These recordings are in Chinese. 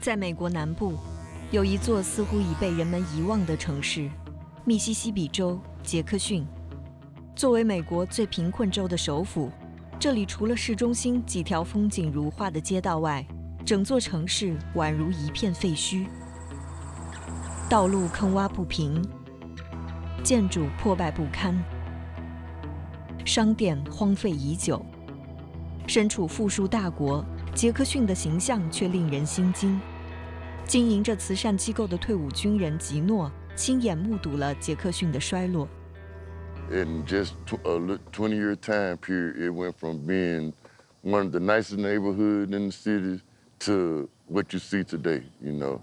在美国南部，有一座似乎已被人们遗忘的城市——密西西比州杰克逊。作为美国最贫困州的首府，这里除了市中心几条风景如画的街道外，整座城市宛如一片废墟。道路坑洼不平，建筑破败不堪，商店荒废已久。身处富庶大国，杰克逊的形象却令人心惊。经营着慈善机构的退伍军人吉诺亲眼目睹了杰克逊的衰落。 In just a 20-year time period, it went from being one of the nicest neighborhoods in the city to what you see today, you know.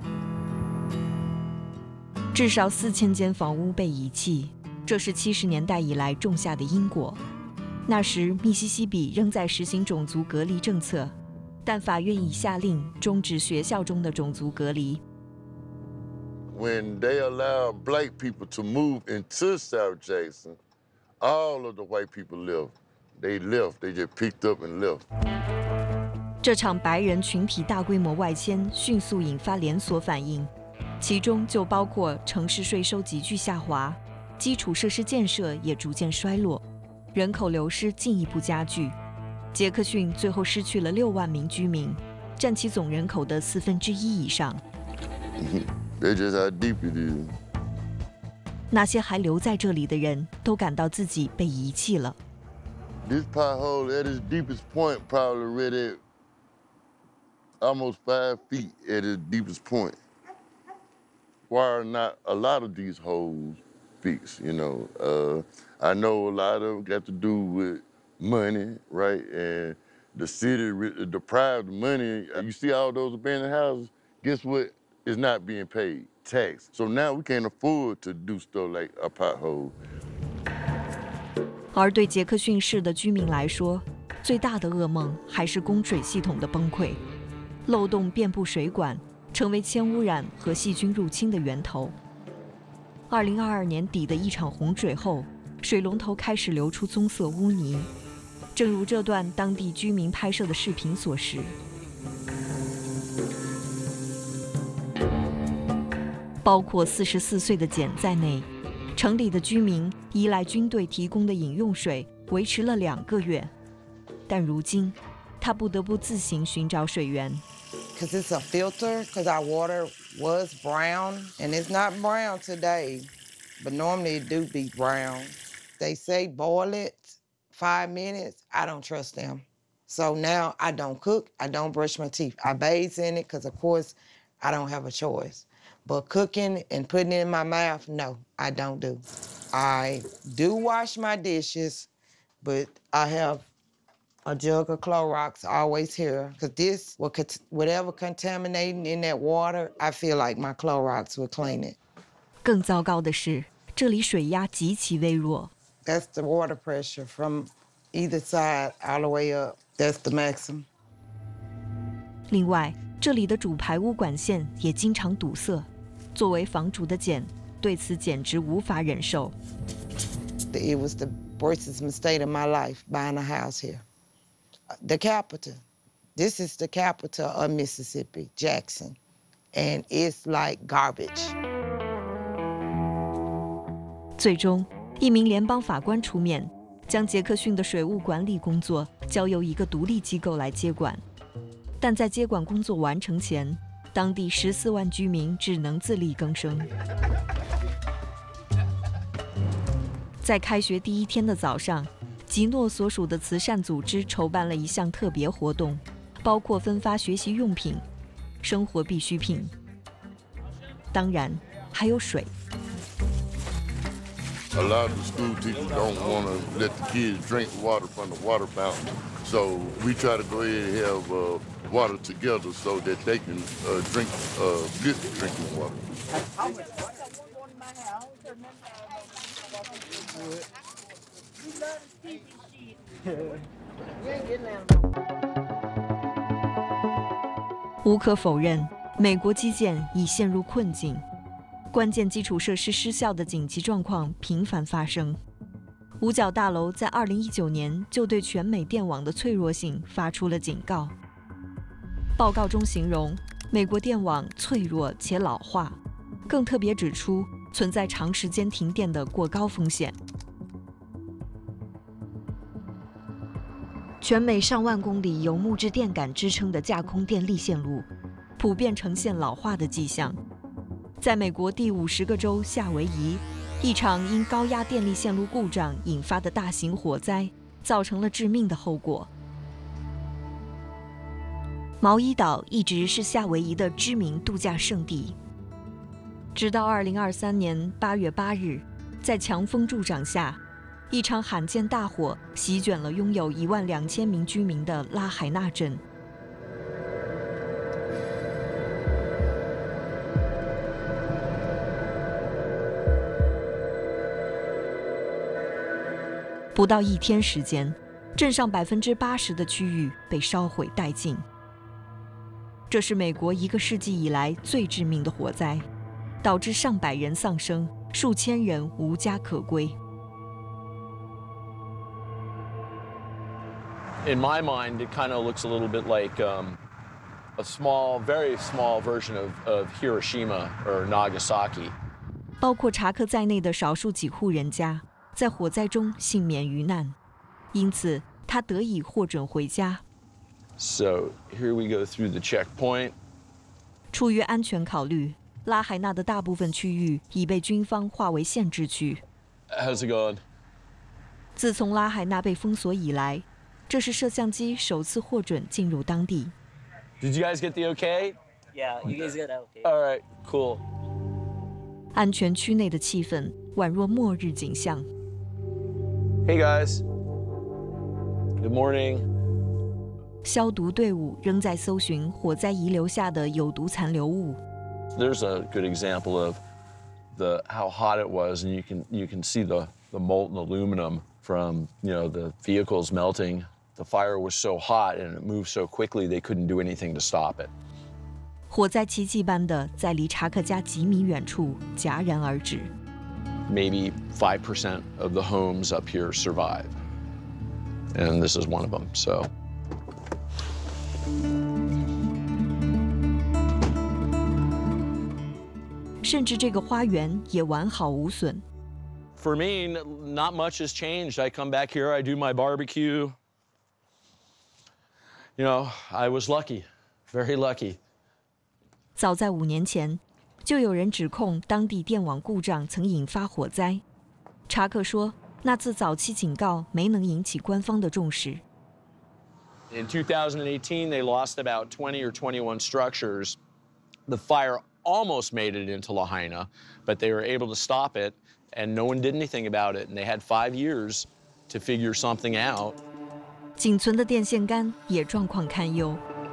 至少4000间房屋被遗弃，这是70年代以来种下的因果。那时，密西西比仍在实行种族隔离政策，但法院已下令终止学校中的种族隔离。 When they allowed black people to move into South Jackson, all of the white people left. They left. They just picked up and left. 这场白人群体大规模外迁迅速引发连锁反应，其中就包括城市税收急剧下滑，基础设施建设也逐渐衰落，人口流失进一步加剧。杰克逊最后失去了6万名居民，占其总人口的1/4以上。 That's just how deep it is. 那些还留在这里的人都感到自己被遗弃了。 This pothole at its deepest point probably right at almost 5 feet at its deepest point. Why are not a lot of these holes fixed, you know? I know a lot of it got to do with money, right? And the city deprived of money. You see all those abandoned houses? Guess what is not being paid? Tax. So now we can't afford to do stuff like a pothole. 而对杰克逊市的居民来说，最大的噩梦还是供水系统的崩溃，漏洞遍布水管，成为铅污染和细菌入侵的源头。2022年底的一场洪水后，水龙头开始流出棕色污泥，正如这段当地居民拍摄的视频所示。包括44岁的简在内，城里的居民依赖军队提供的饮用水维持了2个月，但如今他不得不自行寻找水源。 Because it's a filter, because our water was brown, and it's not brown today, but normally it do be brown. They say boil it 5 minutes. I don't trust them. So now I don't cook, I don't brush my teeth. I bathe in it because, of course, I don't have a choice. But cooking and putting it in my mouth, no, I don't do. I do wash my dishes, but I have a jug of Clorox always here, because this, whatever contaminating in that water, I feel like my Clorox will clean it. 更糟糕的是，这里水压极其微弱。 That's the water pressure from either side all the way up. That's the maximum. 另外，这里的主排污管线也经常堵塞。作为房主的简，对此简直无法忍受。 It was the worst mistake of my life buying a house here. The capital. This is the capital of Mississippi, Jackson, and it's like garbage. 最终，一名联邦法官出面，将杰克逊的水务管理工作交由一个独立机构来接管。但在接管工作完成前，当地14万居民只能自力更生。在开学第1天的早上，吉诺所属的慈善组织筹办了一项特别活动，包括分发学习用品、生活必需品，当然还有水。 A lot of the school teachers don't want to let the kids drink water from the water fountain, so we try to go ahead and have water together so that they can drink good drinking water. 无可否认，美国基建已陷入困境，关键基础设施失效的紧急状况频繁发生。五角大楼在2019年就对全美电网的脆弱性发出了警告。报告中形容， 美国电网脆弱且老化，更特别指出存在长时间停电的过高风险。全美上万公里由木质电杆支撑的架空电力线路，普遍呈现老化的迹象。在美国第50个州夏威夷，一场因高压电力线路故障引发的大型火灾，造成了致命的后果。毛伊岛一直是夏威夷的知名度假胜地，直到2023年8月8日，在强风助长下，一场罕见大火席卷了拥有12000名居民的拉海纳镇。不到1天时间，镇上80%的区域被烧毁殆尽。这是美国1个世纪以来最致命的火灾，导致上百人丧生，数千人无家可归。 In my mind, it kind of looks a little bit like a small, very small version of Hiroshima or Nagasaki. 包括查克在内的少数几户人家在火灾中幸免于难，因此他得以获准回家。 So here we go through the checkpoint. 出于安全考虑，拉海纳的大部分区域已被军方划为限制区。 How's it going? 自从拉海纳被封锁以来，这是摄像机首次获准进入当地。 Did you guys get the okay? Yeah, you guys got that okay. All right, cool. 安全区内的气氛宛若末日景象。 Hey guys. Good morning. 消毒队伍仍在搜寻火灾遗留下的有毒残留物。 There's a good example of how hot it was, and you can see the molten aluminum from the vehicles melting. The fire was so hot and it moved so quickly they couldn't do anything to stop it. 火灾奇迹般的在离查克家几米远处戛然而止。 Maybe 5% of the homes up here survive, and this is one of them. So. 甚至这个花园也完好无损。 For me, not much has changed. I come back here, I do my barbecue. I was lucky, very lucky. 早在5年前，就有人指控当地电网故障曾引发火灾。查克说，那次早期警告没能引起官方的重视。 In 2018, they lost about 20 or 21 structures. The fire almost made it into Lahaina, but they were able to stop it, and no one did anything about it. And they had 5 years to figure something out. 仅存的电线杆也状况堪忧。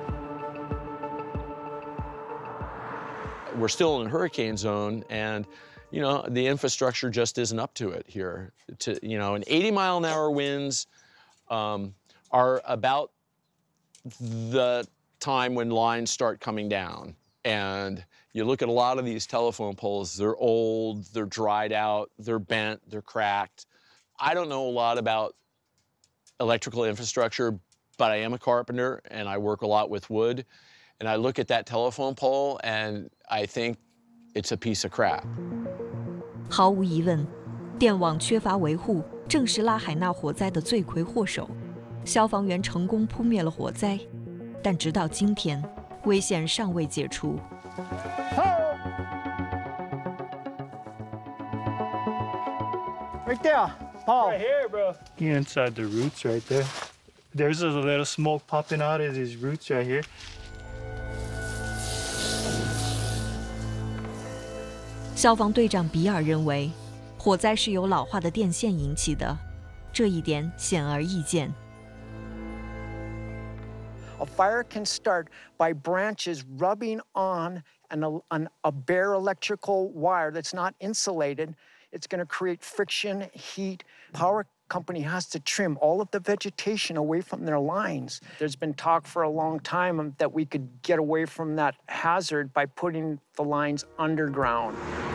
We're still in hurricane zone, and the infrastructure just isn't up to it here. And 80-mile-an-hour winds are about the time when lines start coming down. And you look at a lot of these telephone poles, they're old, they're dried out, they're bent, they're cracked. I don't know a lot about electrical infrastructure, but I am a carpenter and I work a lot with wood. And I look at that telephone pole and I think it's a piece of crap. 毫无疑问，电网缺乏维护正是拉海纳火灾的罪魁祸首。消防员成功扑灭了火灾，但直到今天，危险尚未解除。 Right there, Paul. Right here, bro. Inside the roots right there. There's a little smoke popping out of these roots right here. 消防队长比尔认为，火灾是由老化的电线引起的，这一点显而易见。 A fire can start by branches rubbing on a bare electrical wire that's not insulated. It's going to create friction, heat. Power company has to trim all of the vegetation away from their lines. There's been talk for a long time that we could get away from that hazard by putting the lines underground.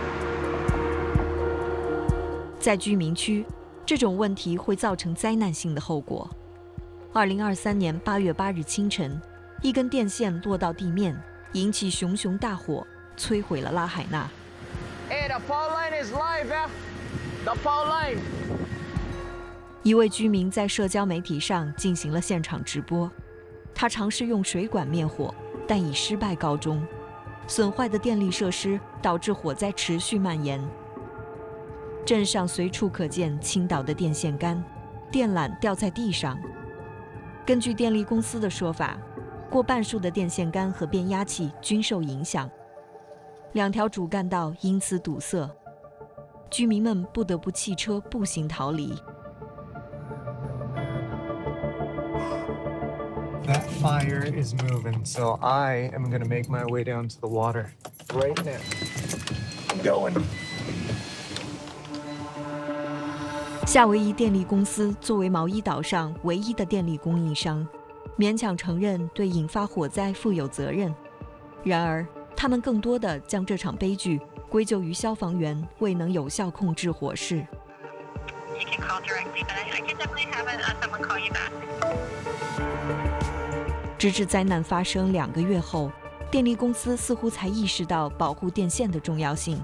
在居民区，这种问题会造成灾难性的后果。2023年8月8日清晨，一根电线落到地面， 引起熊熊大火，摧毁了拉海纳。 Hey, the fault line is live, yeah? The fault line. 一位居民在社交媒体上进行了现场直播，他尝试用水管灭火，但以失败告终。损坏的电力设施导致火灾持续蔓延。镇上随处可见倾倒的电线杆，电缆掉在地上。根据电力公司的说法，过半数的电线杆和变压器均受影响，2条主干道因此堵塞，居民们不得不弃车步行逃离。 That fire is moving, so I am going to make my way down to the water right now. I'm going. 夏威夷电力公司作为毛伊岛上唯一的电力供应商，勉强承认对引发火灾负有责任。然而，他们更多的将这场悲剧归咎于消防员未能有效控制火势。 You can call directly, but I can definitely have someone call you back. 直至灾难发生2个月后，电力公司似乎才意识到保护电线的重要性。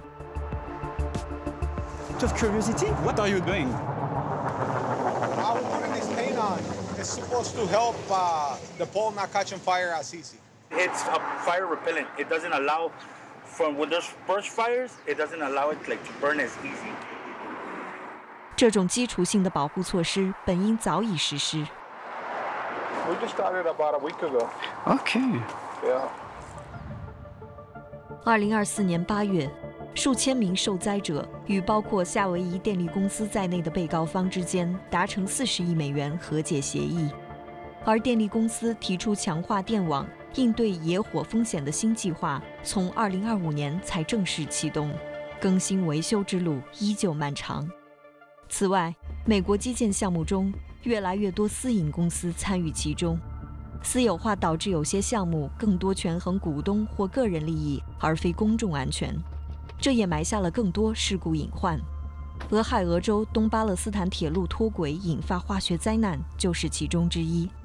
Just curiosity, what are you doing? I was putting this paint on. It's supposed to help the pole not catching fire as easy. It's a fire repellent. It doesn't allow, when there's brush fires, it doesn't allow it to burn as easy. 这种基础性的保护措施本应早已实施。 We just started about a week ago. Okay. Yeah. 2024年8月，数千名受灾者与包括夏威夷电力公司在内的被告方之间达成40亿美元和解协议，而电力公司提出强化电网应对野火风险的新计划，从2025年才正式启动，更新维修之路依旧漫长。此外，美国基建项目中越来越多私营公司参与其中，私有化导致有些项目更多权衡股东或个人利益，而非公众安全，这也埋下了更多事故隐患。俄亥俄州东巴勒斯坦铁路脱轨引发化学灾难就是其中之一。